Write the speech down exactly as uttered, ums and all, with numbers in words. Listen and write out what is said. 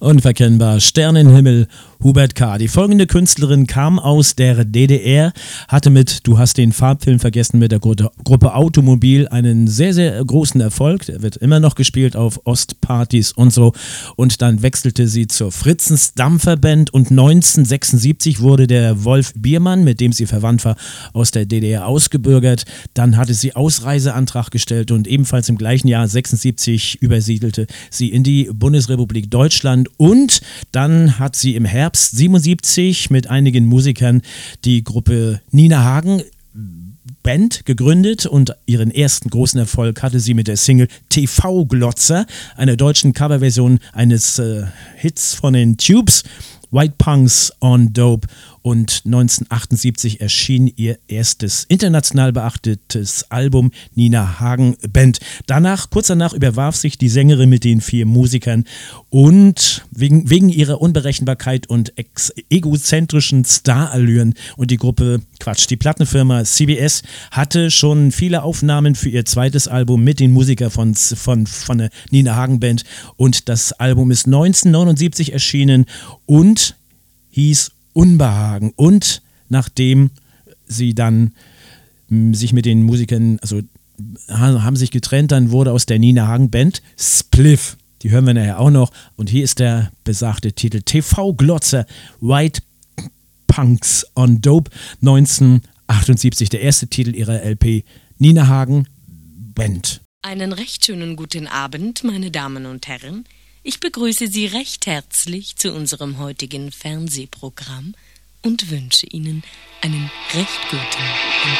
Unverkennbar, Sternenhimmel, Hubert K. Die folgende Künstlerin kam aus der D D R, hatte mit Du hast den Farbfilm vergessen mit der Gru- Gruppe Automobil einen sehr, sehr großen Erfolg. Der wird immer noch gespielt auf Ostpartys und so. Und dann wechselte sie zur Fritzens Dampferband und neunzehnhundertsechsundsiebzig wurde der Wolf Biermann, mit dem sie verwandt war, aus der D D R ausgebürgert. Dann hatte sie Ausreiseantrag gestellt und ebenfalls im gleichen Jahr sechsundsiebzig übersiedelte sie in die Bundesrepublik Deutschland. Und dann hat sie im Herbst siebenundsiebzig mit einigen Musikern die Gruppe Nina Hagen Band gegründet und ihren ersten großen Erfolg hatte sie mit der Single T V-Glotzer, einer deutschen Coverversion eines äh, Hits von den Tubes, White Punks on Dope, und neunzehnhundertachtundsiebzig erschien ihr erstes international beachtetes Album Nina Hagen Band. Danach, kurz danach überwarf sich die Sängerin mit den vier Musikern und wegen, wegen ihrer Unberechenbarkeit und ex- egozentrischen Starallüren und die Gruppe, Quatsch, die Plattenfirma C B S hatte schon viele Aufnahmen für ihr zweites Album mit den Musikern von, von, von der Nina Hagen Band und das Album ist neunzehnhundertneunundsiebzig erschienen und hieß Unbehagen. Und nachdem sie dann m, sich mit den Musikern, also ha, haben sich getrennt, dann wurde aus der Nina Hagen Band Spliff. Die hören wir nachher auch noch. Und hier ist der besagte Titel T V-Glotzer, White Punks on Dope, neunzehnhundertachtundsiebzig, der erste Titel ihrer L P Nina Hagen Band. Einen recht schönen guten Abend, meine Damen und Herren. Ich begrüße Sie recht herzlich zu unserem heutigen Fernsehprogramm und wünsche Ihnen einen recht guten Empfang.